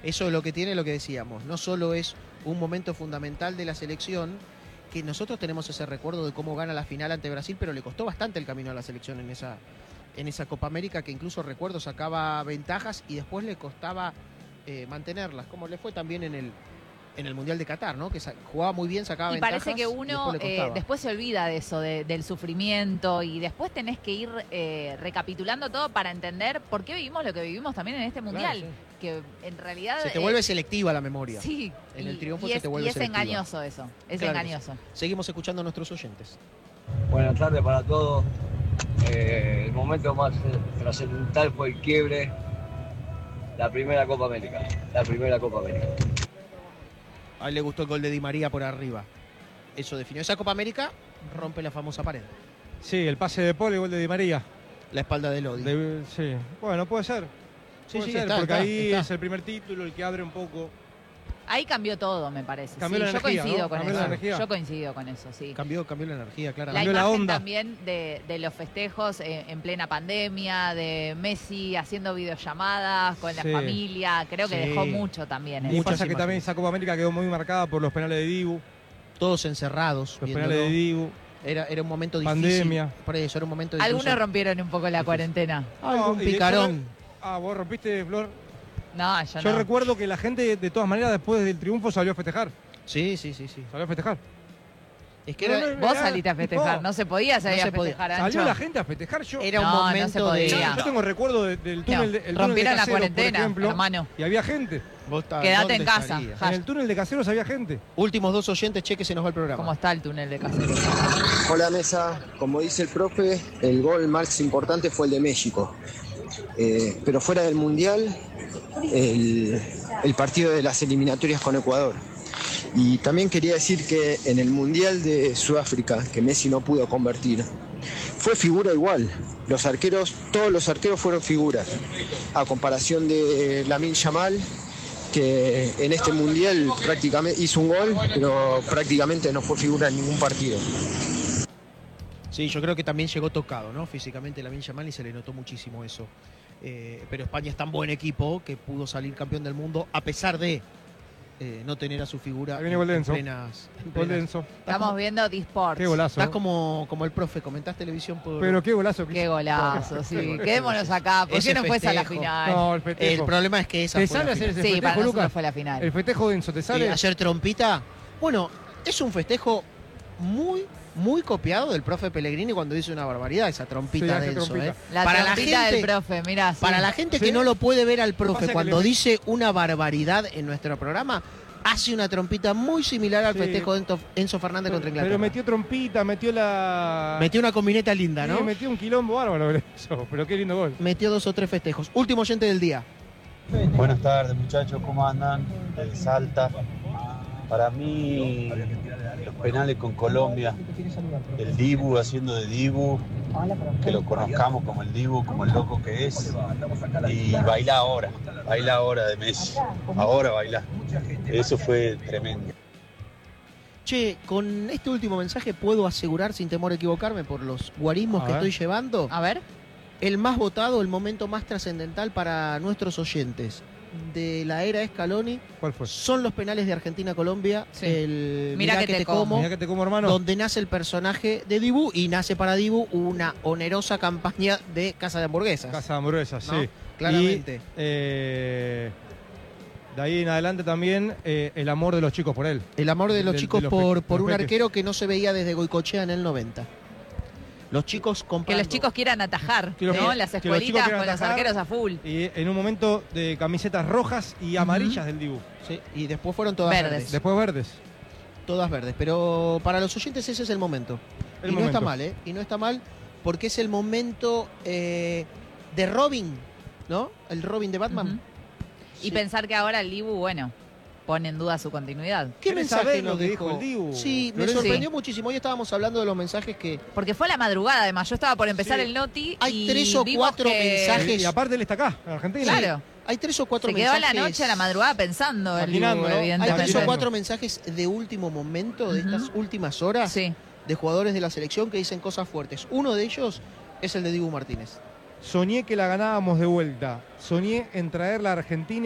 Eso es lo que tiene, lo que decíamos. No solo es un momento fundamental de la selección, que nosotros tenemos ese recuerdo de cómo gana la final ante Brasil, pero le costó bastante el camino a la selección en esa Copa América, que incluso recuerdo sacaba ventajas y después le costaba mantenerlas, como le fue también en el Mundial de Qatar, ¿no? Que jugaba muy bien, sacaba ventajas. Y parece que uno después se olvida de eso, del sufrimiento, y después tenés que ir recapitulando todo para entender por qué vivimos lo que vivimos también en este Mundial. Claro, sí. Que en realidad... Se te vuelve selectiva la memoria. Sí. En el triunfo se te vuelve selectiva. Y es engañoso eso, es claro, engañoso. Sí. Seguimos escuchando a nuestros oyentes. Buenas tardes para todos. El momento más trascendental fue el quiebre, la primera Copa América. A él le gustó el gol de Di María por arriba. Eso definió. Esa Copa América rompe la famosa pared. Sí, el pase de Paul y el gol de Di María. La espalda de Lodi. Sí, bueno, puede ser. Puede ser, porque ahí es el primer título, el que abre un poco. Ahí cambió todo, me parece. Cambió la energía, coincido, ¿no? Con eso. Yo coincido con eso, sí. Cambió la energía, claro. La imagen también de los festejos en plena pandemia, de Messi haciendo videollamadas con la familia. Creo que dejó mucho también. Y pasa que también esa Copa América quedó muy marcada por los penales de Dibu. Todos encerrados. Los penales de Dibu. Era un momento difícil. Pandemia. Por eso, era un momento difícil. Algunos rompieron un poco la cuarentena. Algún picarón. ¿Vos rompiste, Flor? No, yo recuerdo que la gente, de todas maneras, después del triunfo salió a festejar. Sí. Salió a festejar. Es que vos saliste a festejar, no se podía salir a festejar, Ancho. Salió la gente a festejar, era un momento de... Yo tengo recuerdo del túnel de Caseros, rompieron la cuarentena, por ejemplo, hermano. Y había gente. Quédate en casa. En el túnel de Caseros había gente. Últimos 2 oyentes, cheque, se nos va el programa. ¿Cómo está el túnel de Caseros? Hola, Mesa. Como dice el profe, el gol más importante fue el de México. Pero fuera del Mundial, el partido de las eliminatorias con Ecuador. Y también quería decir que en el Mundial de Sudáfrica, que Messi no pudo convertir, fue figura igual. Todos los arqueros fueron figuras. A comparación de Lamine Yamal, que en este Mundial prácticamente hizo un gol, pero prácticamente no fue figura en ningún partido. Sí, yo creo que también llegó tocado, ¿no? Físicamente Lamine Yamal y se le notó muchísimo eso. Pero España es tan buen equipo que pudo salir campeón del mundo a pesar de no tener a su figura en plenas. Estamos viendo D-Sports. Qué golazo. Estás como el profe, comentás televisión por... Pero qué golazo. Qué golazo, sí. Quedémonos acá. ¿Por qué no fuese a la final? No, el festejo. El problema es que esa ¿Te fue sale la hacer final. ese festejo, para Lucas? fue la final. El festejo de Enzo, ¿te sale? Ayer trompita. Bueno, es un festejo muy copiado del profe Pellegrini cuando dice una barbaridad, esa trompita de Enzo. La para trompita del profe, mirá. Sí. Para la gente que no lo puede ver al profe cuando dice una barbaridad en nuestro programa, hace una trompita muy similar al festejo de Enzo Fernández contra Inglaterra. Pero metió trompita, metió una combineta linda, ¿no? Sí, metió un quilombo bárbaro eso, pero qué lindo gol. Metió 2 o 3 festejos. Último oyente del día. Buenas tardes, muchachos, ¿cómo andan? Desde Salta. Para mí, los penales con Colombia, el Dibu haciendo de Dibu, que lo conozcamos como el Dibu, como el loco que es, y baila ahora de Messi, ahora baila. Eso fue tremendo. Che, con este último mensaje puedo asegurar, sin temor a equivocarme, por los guarismos que estoy llevando, a ver, el más votado, el momento más trascendental para nuestros oyentes de la era Scaloni. ¿Cuál fue? Son los penales de Argentina-Colombia. Sí. El Mirá que te como. Mirá que te como, hermano. Donde nace el personaje de Dibu y nace para Dibu una onerosa campaña de Casa de Hamburguesas. Casa de Hamburguesas, ¿no? sí. Claramente. Y, de ahí en adelante también el amor de los chicos por él. El amor de los chicos por un peques. arquero que no se veía desde Goicoechea en el 90. Los chicos comprando. Que los chicos quieran atajar, ¿no? Las escuelitas con los arqueros a full. Y en un momento de camisetas rojas y amarillas del Dibu. Sí, y después fueron todas verdes. Después verdes. Todas verdes. Pero para los oyentes ese es el momento. No está mal, ¿eh? Y no está mal porque es el momento de Robin, ¿no? El Robin de Batman. Y pensar que ahora el Dibu, bueno, pone en duda su continuidad. ¿Qué mensaje nos dijo el Dibu? Sí, me sorprendió muchísimo. Hoy estábamos hablando de los mensajes que... Porque fue a la madrugada, además. Yo estaba por empezar el noti. Hay 3 o 4 mensajes. Y aparte él está acá, en Argentina. Claro. Hay 3 o 4 mensajes. Se quedó a la noche, a la madrugada pensando. El Dibu, Hay 3 o 4 mensajes de último momento, de estas últimas horas, de jugadores de la selección que dicen cosas fuertes. Uno de ellos es el de Dibu Martínez. Soñé que la ganábamos de vuelta. Soñé en traerla a Argentina.